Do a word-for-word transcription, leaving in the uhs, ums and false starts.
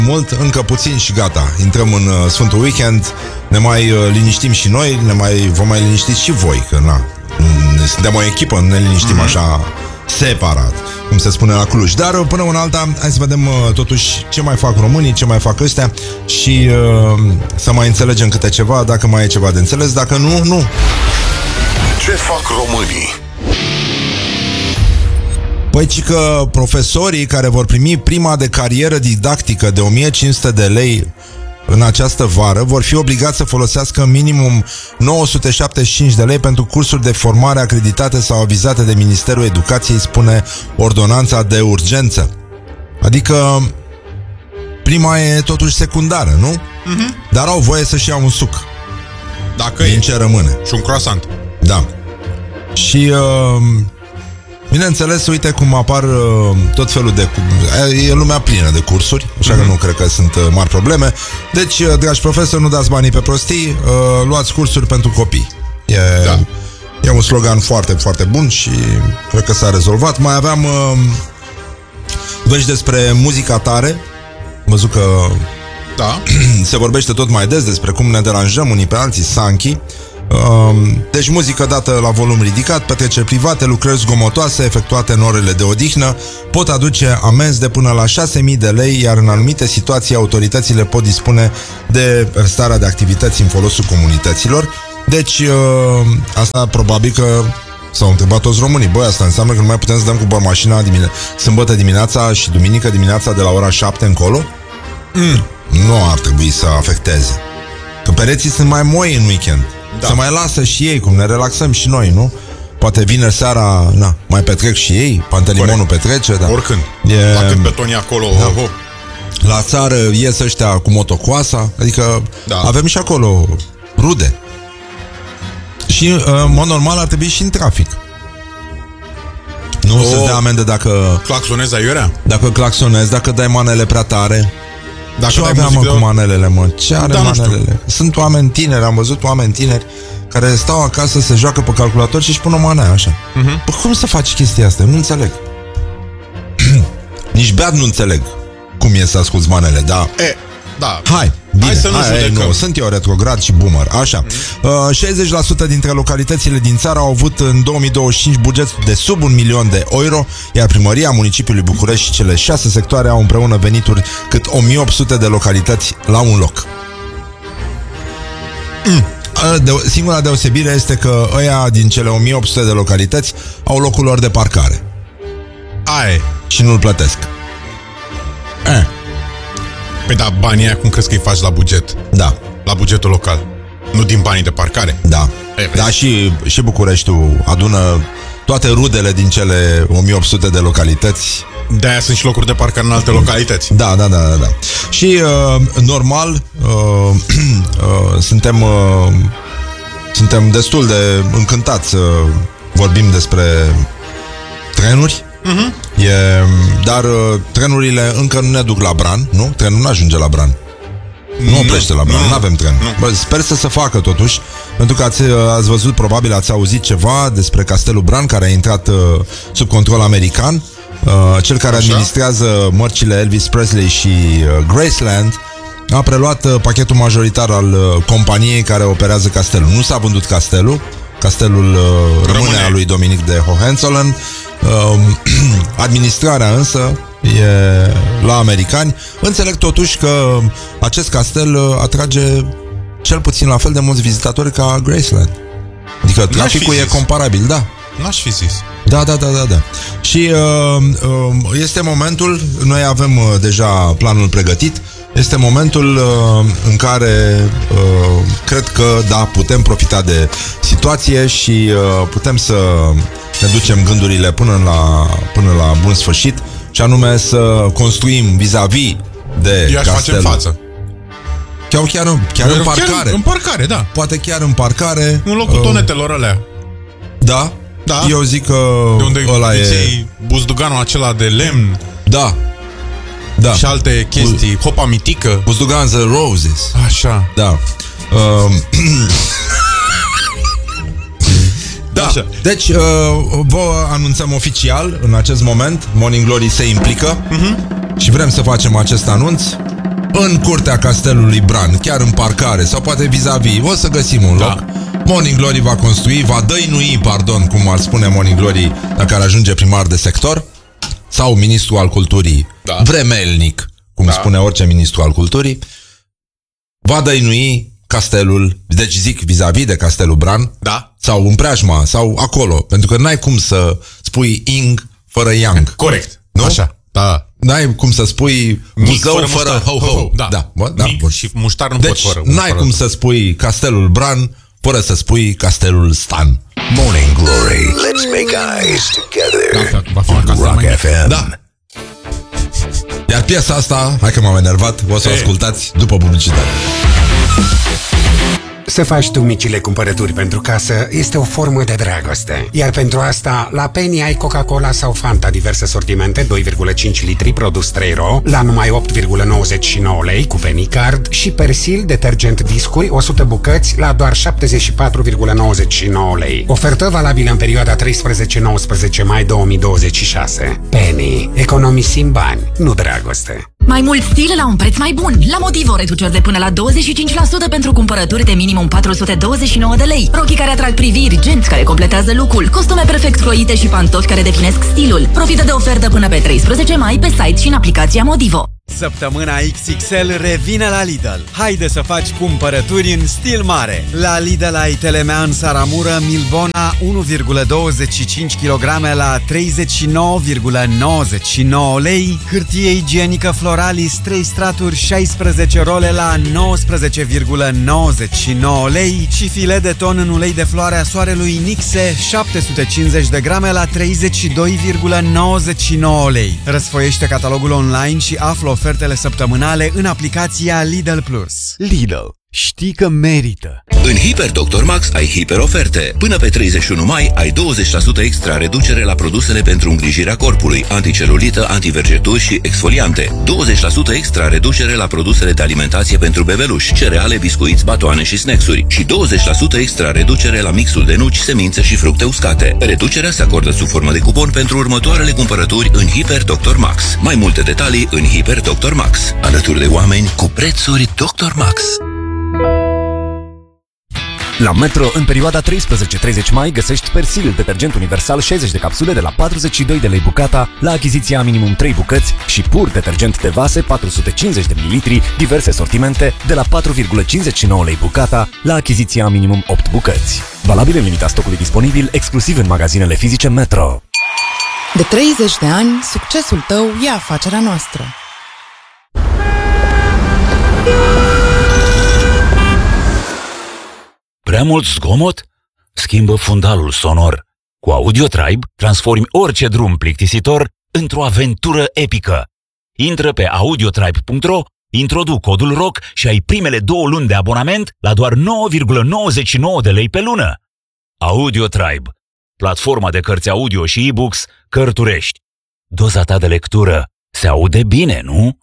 mult, încă puțin și gata. Intrăm în uh, Sfântul Weekend, ne mai uh, liniștim și noi, ne mai vă mai liniștiți și voi, că na, ne, suntem o echipă, nu ne liniștim mm-hmm. așa separat, cum se spune la Cluj. Dar uh, până una alta, hai să vedem uh, totuși ce mai fac românii, ce mai fac ăstea și uh, să mai înțelegem câte ceva, dacă mai e ceva de înțeles, dacă nu, nu. Ce fac românii? Păi, ci că profesorii care vor primi prima de carieră didactică de o mie cinci sute de lei în această vară vor fi obligați să folosească minimum nouă sute șaptezeci și cinci de lei pentru cursuri de formare acreditate sau avizate de Ministerul Educației, spune ordonanța de urgență. Adică prima e totuși secundară, nu? Mm-hmm. Dar au voie să-și iau un suc. Dacă din e. ce rămâne. Și un croissant. Da. Și... Uh, bineînțeles, uite cum apar uh, tot felul de... E lumea plină de cursuri, așa mm-hmm. că nu cred că sunt uh, mari probleme. Deci, uh, dragi profesori, nu dați banii pe prostii, uh, luați cursuri pentru copii. E, da. E un slogan foarte, foarte bun și cred că s-a rezolvat. Mai aveam uh, vești despre muzica tare. Am văzut că da. se vorbește tot mai des despre cum ne deranjăm unii pe alții, Sanchi. Deci muzică dată la volum ridicat, petreceri private, lucrări zgomotoase efectuate în orele de odihnă pot aduce amenzi de până la șase mii de lei, iar în anumite situații autoritățile pot dispune de starea de activități în folosul comunităților. Deci asta probabil că s-au întrebat toți românii. Băi, asta înseamnă că nu mai putem să dăm cu bărmașina dimine- sâmbătă dimineața și duminică dimineața de la ora șapte încolo? Mm. Nu ar trebui să afecteze, că pereții sunt mai moi în weekend. Da. Să mai lasă și ei, cum ne relaxăm și noi, nu? Poate vineri seara, na, mai petrec și ei, Pantelimonul petrece, da. Oricând, e... la cât beton e acolo, da. oh, oh. La țară ies ăștia cu motocoasa, adică da. Avem și acolo rude. Și, în mod normal, ar trebui și în trafic. Nu oh. să-ți dea amendă dacă... claxonezi aiurea? Dacă claxonezi, dacă dai manele prea tare. Dacă ce aveam mă, cu manelele, mă? Ce are da, manelele? Sunt oameni tineri, am văzut oameni tineri care stau acasă, se joacă pe calculator și își pun o manea așa. Uh-huh. Bă, cum să faci chestia asta? Nu înțeleg. Nici beat nu înțeleg cum e să asculți manele, da? E, da. Hai, bine. Hai să nu hai, judecăm. Nu, sunt eu retrograd și boomer. Așa. Uh, șaizeci la sută dintre localitățile din țară au avut în două mii douăzeci și cinci buget de sub un milion de euro, iar primăria municipiului București și cele șase sectoare au împreună venituri cât o mie opt sute de localități la un loc. Mm. De, singura deosebire este că ăia din cele o mie opt sute de localități au locul lor de parcare. Ai. Și nu-l plătesc. Eh. Păi da, banii aia cum crezi că îi faci la buget? Da. La bugetul local. Nu din banii de parcare. Da. Ei, da, și, și Bucureștiul adună toate rudele din cele o mie opt sute de localități. De-aia sunt și locuri de parcare în alte localități. Da, da, da, da, da. Și uh, normal uh, uh, suntem uh, suntem destul de încântați să vorbim despre trenuri. Uh-huh. E, dar uh, trenurile încă nu ne duc la Bran, nu? Trenul nu ajunge la Bran. Nu oprește la Bran, nu avem tren. Bă, sper să se facă totuși, pentru că ați, ați văzut, probabil ați auzit ceva despre Castelul Bran, care a intrat uh, sub control american. Uh, cel care Așa? administrează mărcile Elvis Presley și uh, Graceland a preluat uh, pachetul majoritar al uh, companiei care operează castelul. Nu s-a vândut castelul. Castelul uh, rămâne, rămâne a lui Dominic de Hohenzollern. Uh, administrarea însă e la americani. Înțeleg totuși că acest castel uh, atrage cel puțin la fel de mulți vizitatori ca Graceland. Adică traficul e comparabil, da. N-aș fi zis. Da, da, da, da, da. Și uh, uh, este momentul, noi avem uh, deja planul pregătit, este momentul uh, în care uh, cred că, da, putem profita de situație și uh, putem să ne ducem gândurile până la, până la bun sfârșit, și anume să construim vis-a-vis de Eu aș castel. face în față. Chiar, chiar, chiar în parcare. Chiar în parcare, da. Poate chiar în parcare. În locul uh, tonetelor alea. Da? Da. Eu zic că de unde ăla e buzduganul acela de lemn. Da. Da. Și alte chestii. Hopa mitică. Buzdugan the Roses. Așa. Da. Um, da. Așa. Deci uh, vă anunțăm oficial în acest moment. Morning Glory se implică uh-huh. și vrem să facem acest anunț. în curtea castelului Bran, chiar în parcare, sau poate vis-a-vis, o să găsim un loc. Da. Morning Glory va construi, va dăinui, pardon, cum ar spune Morning Glory, dacă ar ajunge primar de sector, sau ministru al culturii, da. vremelnic, cum da. spune orice ministru al culturii, va dăinui castelul, deci zic vis-a-vis de castelul Bran, da. sau în preajma, sau acolo, pentru că n-ai cum să spui ing fără yang. Corect, nu? Așa, da. N-ai cum să spui Buzău fără, fără ho-ho. Da, da. Bă, da. Mic și muștar nu deci, pot fără. Deci n-ai cum să spui castelul Bran fără să spui castelul Stan. Morning Glory. Let's make eyes together. Da, va fi on Rock F M. Da. Iar piesa asta, hai că m-am enervat, o să o ascultați după publicitate. Să faci tu micile cumpărături pentru casă este o formă de dragoste. Iar pentru asta, la Penny ai Coca-Cola sau Fanta, diverse sortimente, doi virgulă cinci litri, produs trei ro, la numai opt virgulă nouăzeci și nouă lei cu Penny Card, și Persil, detergent discuri, o sută bucăți, la doar șaptezeci și patru virgulă nouăzeci și nouă lei. Ofertă valabilă în perioada treisprezece nouăsprezece mai două mii douăzeci și șase. Penny. Economisim bani, nu dragoste. Mai mult stil la un preț mai bun. La Motivo, reduceri de până la douăzeci și cinci la sută pentru cumpărături de minimum patru sute douăzeci și nouă de lei. Rochii care atrag priviri, genți care completează look-ul, costume perfect croite și pantofi care definesc stilul. Profită de ofertă până pe treisprezece mai pe site și în aplicația Motivo. Săptămâna X X L revine la Lidl. Haide să faci cumpărături în stil mare. La Lidl ai Telemean Saramură Milbona unu virgulă douăzeci și cinci kilograme la treizeci și nouă virgulă nouăzeci și nouă lei, hârtie igienică Floralis trei straturi șaisprezece role la nouăsprezece virgulă nouăzeci și nouă lei și filet de ton în ulei de floarea soarelui Nixe șapte sute cincizeci de grame la treizeci și doi virgulă nouăzeci și nouă lei. Răsfoiește catalogul online și află ofertele săptămânale în aplicația Lidl Plus. Lidl. Știi că merită! În Hiper Doctor Max ai hiper oferte. Până pe treizeci și unu mai ai douăzeci la sută extra reducere la produsele pentru îngrijirea corpului, anticelulită, antivergeturi și exfoliante. douăzeci la sută extra reducere la produsele de alimentație pentru bebeluși, cereale, biscuiți, batoane și snacksuri și douăzeci la sută extra reducere la mixul de nuci, semințe și fructe uscate. Reducerea se acordă sub formă de cupon pentru următoarele cumpărături în Hiper Doctor Max. Mai multe detalii în Hiper Doctor Max. Alături de oameni cu prețuri Doctor Max. La Metro, în perioada treisprezece treizeci mai, găsești Persil, detergent universal șaizeci de capsule de la patruzeci și doi de lei bucata, la achiziția minimum trei bucăți, și Pur, detergent de vase patru sute cincizeci de mililitri, diverse sortimente, de la patru virgulă cincizeci și nouă lei bucata, la achiziția minimum opt bucăți. Valabil în limita stocului disponibil, exclusiv în magazinele fizice Metro. De treizeci de ani, succesul tău e afacerea noastră. Prea mult zgomot? Schimbă fundalul sonor. Cu AudioTribe transformi orice drum plictisitor într-o aventură epică. Intră pe audiotribe punct ro, introduc codul ROCK și ai primele două luni de abonament la doar nouă virgulă nouăzeci și nouă de lei pe lună. AudioTribe, platforma de cărți audio și e-books Cărturești. Doza ta de lectură se aude bine, nu?